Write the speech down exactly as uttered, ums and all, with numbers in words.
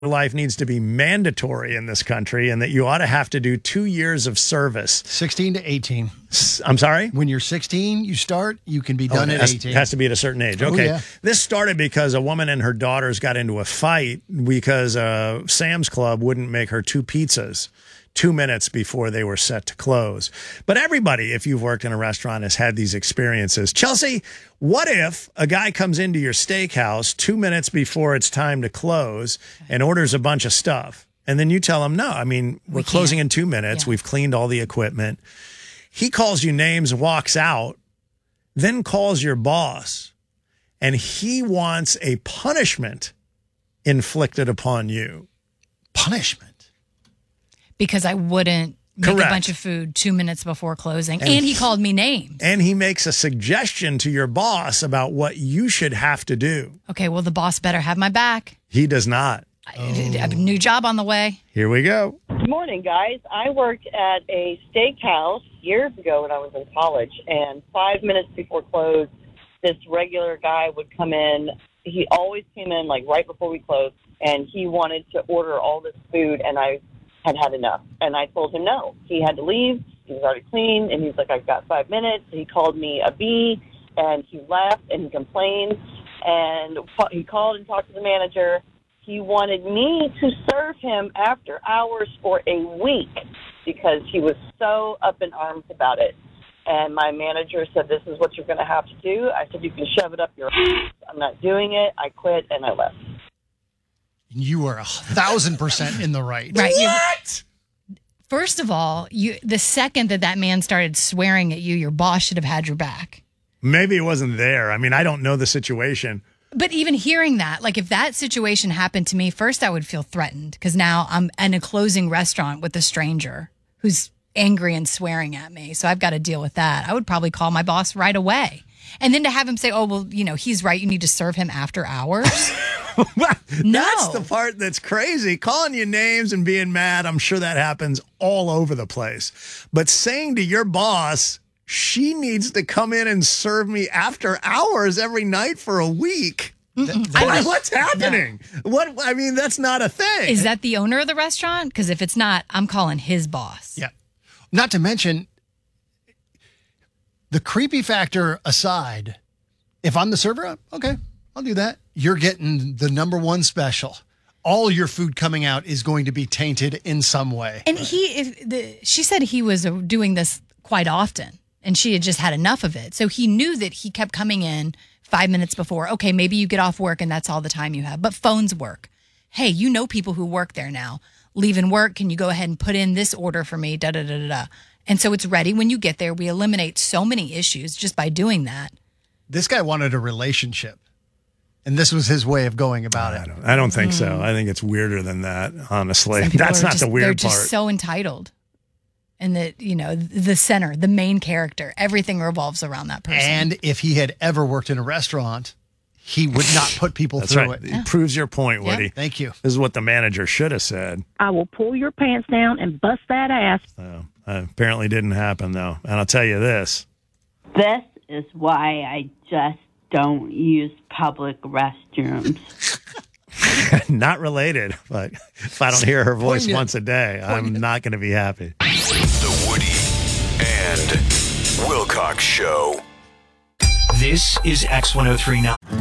life needs to be mandatory in this country and that you ought to have to do two years of service. sixteen to eighteen. I'm sorry? When you're sixteen, you start, you can be done oh, at has, eighteen. Has to be at a certain age. Okay. Oh, yeah. This started because a woman and her daughters got into a fight because uh, Sam's Club wouldn't make her two pizzas two minutes before they were set to close. But everybody, if you've worked in a restaurant, has had these experiences. Chelsea, what if a guy comes into your steakhouse two minutes before it's time to close and orders a bunch of stuff? And then you tell him, no, I mean, we're We closing can't. in two minutes. Yeah. We've cleaned all the equipment. He calls you names, walks out, then calls your boss, and he wants a punishment inflicted upon you. Punishment? Because I wouldn't make Correct. a bunch of food two minutes before closing. And And, he called me names. And he makes a suggestion to your boss about what you should have to do. Okay, well, the boss better have my back. He does not. I I have a new job on the way. Here we go. Good morning, guys. I worked at a steakhouse years ago when I was in college, and five minutes before close, this regular guy would come in. He always came in like right before we closed, and he wanted to order all this food, and I had had enough. And I told him no. He had to leave. He was already clean, and he's like, I've got five minutes. He called me a bee, and he left, and he complained, and he called and talked to the manager. He wanted me to serve him after hours for a week because he was so up in arms about it. And my manager said, this is what you're going to have to do. I said, you can shove it up your ass. I'm not doing it. I quit, and I left. You are a thousand percent in the right. Right. you- What? First of all, you the second that that man started swearing at you, your boss should have had your back. Maybe it wasn't there. I mean, I don't know the situation. But even hearing that, like if that situation happened to me, first I would feel threatened because now I'm in a closing restaurant with a stranger who's angry and swearing at me. So I've got to deal with that. I would probably call my boss right away. And then to have him say, oh, well, you know, he's right. You need to serve him after hours. No. That's the part that's crazy. Calling you names and being mad, I'm sure that happens all over the place. But saying to your boss, she needs to come in and serve me after hours every night for a week. That Why- is- what's happening? What I mean, that's not a thing. Is that the owner of the restaurant? Because if it's not, I'm calling his boss. Yeah. Not to mention, the creepy factor aside, if I'm the server, okay, I'll do that. You're getting the number one special. All your food coming out is going to be tainted in some way. And he, if the, she said he was uh, doing this quite often, and she had just had enough of it. So he knew that he kept coming in five minutes before. Okay, maybe you get off work and that's all the time you have. But phones work. Hey, you know people who work there now. Leaving work, can you go ahead and put in this order for me? Da da da da da. And so it's ready when you get there. We eliminate so many issues just by doing that. This guy wanted a relationship, and this was his way of going about I it. don't, I don't think so. I think it's weirder than that, honestly. Some people That's are not just, the weird They're part. just so entitled. And that, you know, the center, the main character, everything revolves around that person. And if he had ever worked in a restaurant, he would not put people That's through right. it. It proves your point, Yeah. Woody. Thank you. This is what the manager should have said. I will pull your pants down and bust that ass. So, uh, apparently didn't happen, though. And I'll tell you this. This is why I just don't use public restrooms. Not related, but if I don't hear her voice Poignant. once a day, I'm not going to be happy. The Woody and Wilcox Show. This is X one oh three now.